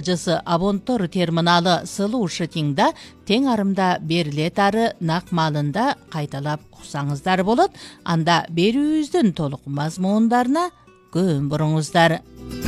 каржысы абонтор терминалы слушатиңда тең арымда берилет ары нак маалында кайталап уксаңыздар болот. Анда берүүбүздүн толук мазмундарына көөн буруңуздар.